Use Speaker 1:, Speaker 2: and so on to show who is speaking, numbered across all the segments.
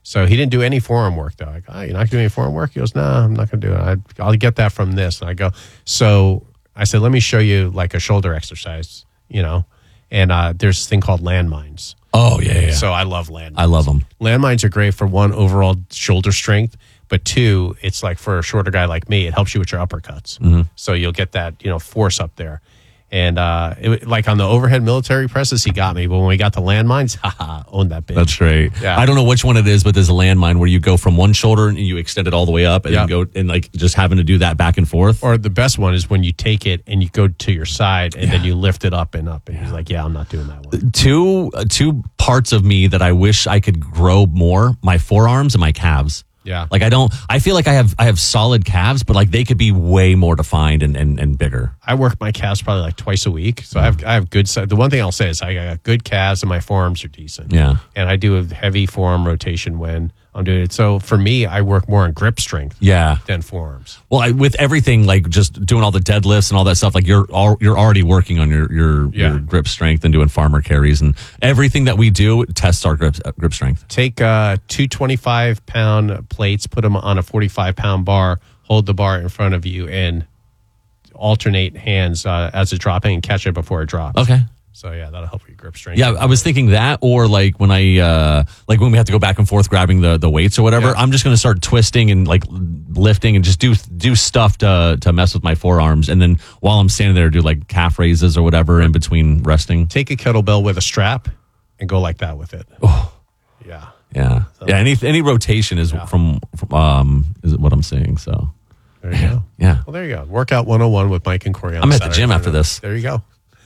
Speaker 1: So he didn't do any forearm work, though. I go, you're not going to do any forearm work? He goes, no, I'm not going to do it. I'll get that from this. And I go, so I said, let me show you like a shoulder exercise, and there's this thing called landmines.
Speaker 2: Oh, yeah.
Speaker 1: So I love landmines.
Speaker 2: I love them.
Speaker 1: Landmines are great for one, overall shoulder strength, but two, it's like for a shorter guy like me, it helps you with your uppercuts. Mm-hmm. So you'll get that, force up there. And like on the overhead military presses, he got me. But when we got the landmines, owned that bitch.
Speaker 2: That's great.
Speaker 1: Yeah.
Speaker 2: I don't know which one it is, but there's a landmine where you go from one shoulder and you extend it all the way up and then go and like just having to do that back and forth.
Speaker 1: Or the best one is when you take it and you go to your side and then you lift it up and up. And he's like, I'm not doing that one.
Speaker 2: Two parts of me that I wish I could grow more, my forearms and my calves.
Speaker 1: Yeah.
Speaker 2: Like I feel like I have solid calves, but like they could be way more defined and bigger.
Speaker 1: I work my calves probably like twice a week. So I have good, the one thing I'll say is I got good calves and my forearms are decent.
Speaker 2: Yeah.
Speaker 1: And I do a heavy forearm rotation when I'm doing it. So for me, I work more on grip strength than forearms.
Speaker 2: Well, with everything, like just doing all the deadlifts and all that stuff, like you're already working on your grip strength and doing farmer carries and everything that we do tests our grip strength.
Speaker 1: Take 2 25-pound plates, put them on a 45-pound bar, hold the bar in front of you, and alternate hands as it's dropping and catch it before it drops.
Speaker 2: Okay.
Speaker 1: So that'll help your grip strength.
Speaker 2: Yeah, I was thinking that, or like when when we have to go back and forth grabbing the weights or whatever, I'm just going to start twisting and like lifting and just do stuff to mess with my forearms, and then while I'm standing there, do like calf raises or whatever in between resting.
Speaker 1: Take a kettlebell with a strap and go like that with it.
Speaker 2: Oh,
Speaker 1: yeah.
Speaker 2: So, any rotation is from is what I'm saying. So
Speaker 1: there you go.
Speaker 2: Yeah.
Speaker 1: Well, there you go. Workout 101 with Mike and Corey.
Speaker 2: I'm at the gym after this.
Speaker 1: There you go.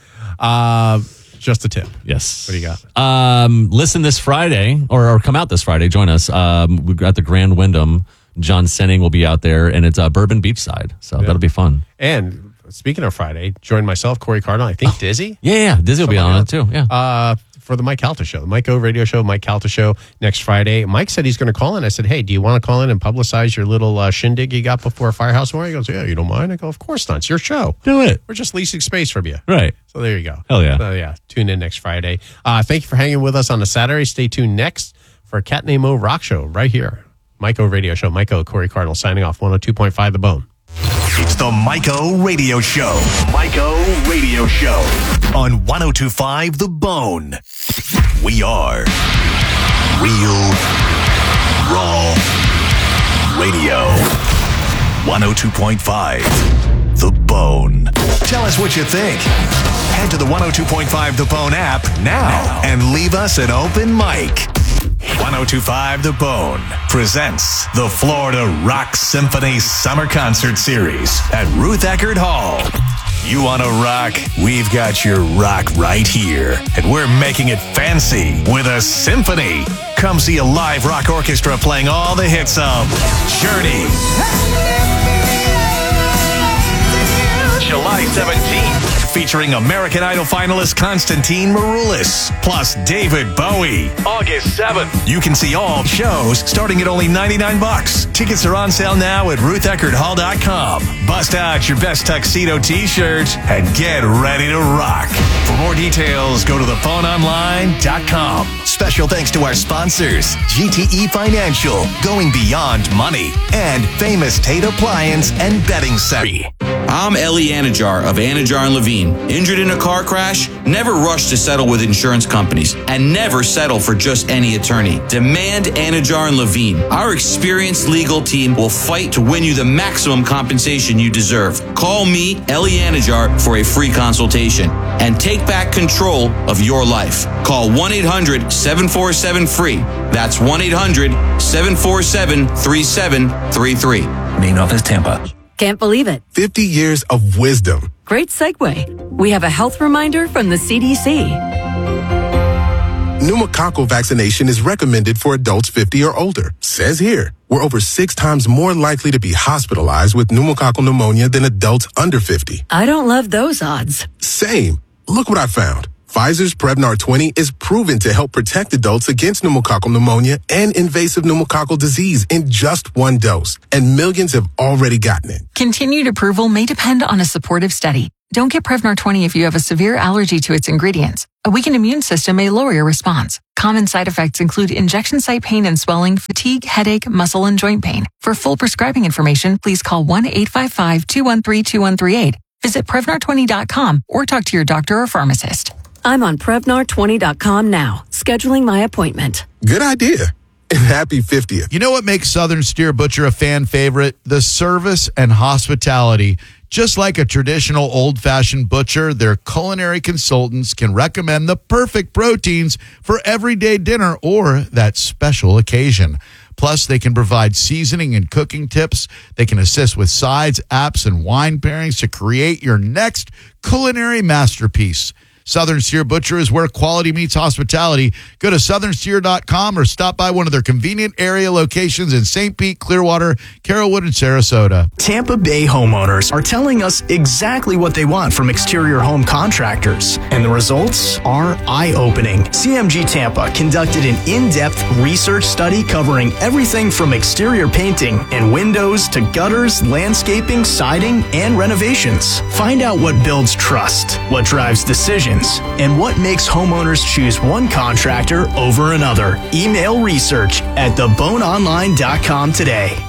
Speaker 1: Just a tip.
Speaker 2: Yes.
Speaker 1: What do you got?
Speaker 2: Listen this Friday or come out this Friday. Join us. We got the Grand Wyndham. John Senning will be out there, and it's Bourbon Beachside. So that'll be fun.
Speaker 1: And speaking of Friday, join myself, Corey Cardinal. I think Dizzy.
Speaker 2: Yeah. Dizzy will be on it too. Yeah.
Speaker 1: For the Mike Calta Show, the Mike O Radio Show, Mike Calta Show next Friday. Mike said he's going to call in. I said, hey, do you want to call in and publicize your little shindig you got before Firehouse War? He goes, yeah, you don't mind? I go, of course not. It's your show.
Speaker 2: Do it.
Speaker 1: We're just leasing space from you.
Speaker 2: Right.
Speaker 1: So there you go.
Speaker 2: Hell yeah.
Speaker 1: Tune in next Friday. Thank you for hanging with us on a Saturday. Stay tuned next for a Cat Named Mo Rock Show right here. Mike O Radio Show. Mike O, Corey Cardinal signing off. 102.5 The Bone.
Speaker 3: It's the Mike O Radio Show. Mike O Radio Show on 102.5 The Bone. We are Real Raw Radio. 102.5 The Bone. Tell us what you think. Head to the 102.5 The Bone app now and leave us an open mic. 102.5 The Bone presents the Florida Rock Symphony Summer Concert Series at Ruth Eckerd Hall. You want to rock? We've got your rock right here. And we're making it fancy with a symphony. Come see a live rock orchestra playing all the hits of Journey. July 17th. Featuring American Idol finalist Constantine Maroulis, plus David Bowie. August 7th. You can see all shows starting at only $99. Tickets are on sale now at RuthEckerdHall.com. Bust out your best tuxedo t-shirt and get ready to rock. For more details, go to thephoneonline.com. Special thanks to our sponsors, GTE Financial, going beyond money, and Famous Tate Appliance and Bedding Center.
Speaker 4: I'm Ellie Anajar of Anajar and Levine. Injured in a car crash? Never rush to settle with insurance companies and never settle for just any attorney. Demand Anajar and Levine. Our experienced legal team will fight to win you the maximum compensation you deserve. Call me, Ellie Anajar, for a free consultation and take back control of your life. Call 1-800-747-FREE. That's 1-800-747-3733.
Speaker 5: Main office, Tampa.
Speaker 6: Can't believe it.
Speaker 7: 50 years of wisdom.
Speaker 6: Great segue. We have a health reminder from the CDC.
Speaker 7: Pneumococcal vaccination is recommended for adults 50 or older. Says here, we're over 6 times more likely to be hospitalized with pneumococcal pneumonia than adults under 50.
Speaker 6: I don't love those odds.
Speaker 7: Same. Look what I found. Pfizer's Prevnar 20 is proven to help protect adults against pneumococcal pneumonia and invasive pneumococcal disease in just 1 dose. And millions have already gotten it.
Speaker 8: Continued approval may depend on a supportive study.
Speaker 5: Don't get Prevnar 20 if you have a severe allergy to its ingredients. A weakened immune system may lower your response. Common side effects include injection site pain and swelling, fatigue, headache, muscle, and joint pain. For full prescribing information, please call 1-855-213-2138. Visit Prevnar20.com or talk to your doctor or pharmacist.
Speaker 6: I'm on Prevnar20.com now, scheduling my appointment.
Speaker 7: Good idea. And happy 50th.
Speaker 8: You know what makes Southern Steer Butcher a fan favorite? The service and hospitality. Just like a traditional old-fashioned butcher, their culinary consultants can recommend the perfect proteins for everyday dinner or that special occasion. Plus, they can provide seasoning and cooking tips. They can assist with sides, apps, and wine pairings to create your next culinary masterpiece. Southern Steer Butcher is where quality meets hospitality. Go to southernsteer.com or stop by one of their convenient area locations in St. Pete, Clearwater, Carrollwood, and Sarasota.
Speaker 9: Tampa Bay homeowners are telling us exactly what they want from exterior home contractors, and the results are eye-opening. CMG Tampa conducted an in-depth research study covering everything from exterior painting and windows to gutters, landscaping, siding, and renovations. Find out what builds trust, what drives decisions, and what makes homeowners choose one contractor over another. Email research at theboneonline.com today.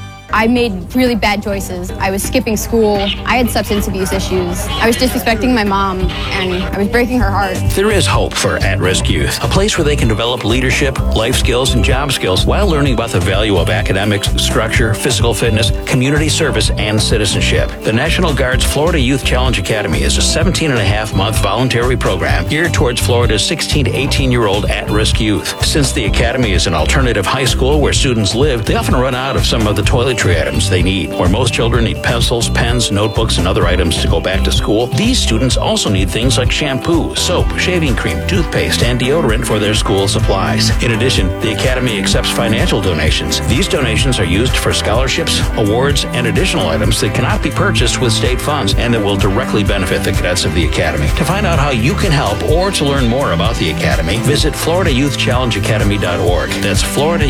Speaker 10: I made really bad choices. I was skipping school. I had substance abuse issues. I was disrespecting my mom, and I was breaking her heart.
Speaker 11: There is hope for at-risk youth, a place where they can develop leadership, life skills, and job skills while learning about the value of academics, structure, physical fitness, community service, and citizenship. The National Guard's Florida Youth Challenge Academy is a 17-and-a-half-month voluntary program geared towards Florida's 16 to 18-year-old at-risk youth. Since the academy is an alternative high school where students live, they often run out of some of the toiletry items they need. Where most children need pencils, pens, notebooks, and other items to go back to school, these students also need things like shampoo, soap, shaving cream, toothpaste, and deodorant for their school supplies. In addition, the Academy accepts financial donations. These donations are used for scholarships, awards, and additional items that cannot be purchased with state funds and that will directly benefit the cadets of the Academy. To find out how you can help or to learn more about the Academy, visit FloridaYouthChallengeAcademy.org. That's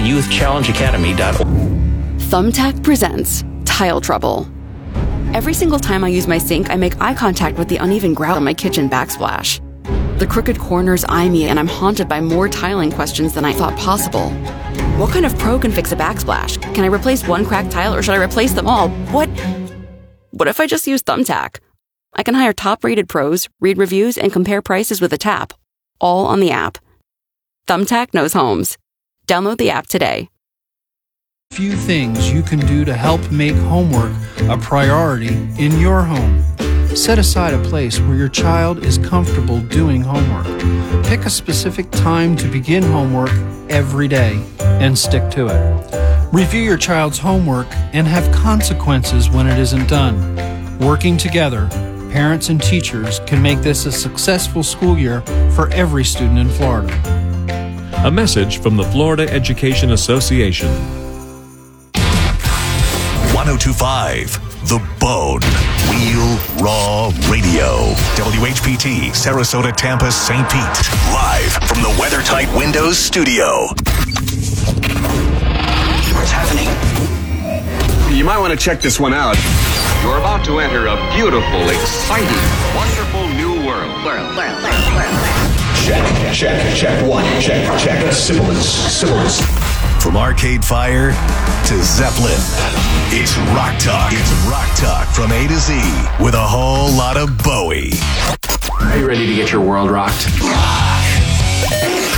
Speaker 11: FloridaYouthChallengeAcademy.org.
Speaker 12: Thumbtack presents Tile Trouble. Every single time I use my sink, I make eye contact with the uneven grout on my kitchen backsplash. The crooked corners eye me, and I'm haunted by more tiling questions than I thought possible. What kind of pro can fix a backsplash? Can I replace one cracked tile, or should I replace them all? What if I just use Thumbtack? I can hire top-rated pros, read reviews, and compare prices with a tap, all on the app. Thumbtack knows homes. Download the app today.
Speaker 13: Few things you can do to help make homework a priority in your home. Set aside a place where your child is comfortable doing homework. Pick a specific time to begin homework every day and stick to it. Review your child's homework and have consequences when it isn't done. Working together, parents and teachers can make this a successful school year for every student in Florida.
Speaker 14: A message from the Florida Education Association.
Speaker 3: 1025 The Bone. Real Raw Radio. WHPT, Sarasota, Tampa, St. Pete. Live from the WeatherTight Windows studio.
Speaker 15: What's happening? You might want to check this one out. You're about to enter a beautiful, exciting, wonderful new world.
Speaker 3: Check. One. Check. Sibilance. From Arcade Fire to Zeppelin, it's Rock Talk. It's Rock Talk from A to Z with a whole lot of Bowie.
Speaker 16: Are you ready to get your world rocked?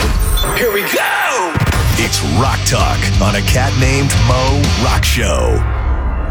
Speaker 3: Here we go! It's Rock Talk on A Cat Named Mo Rock Show.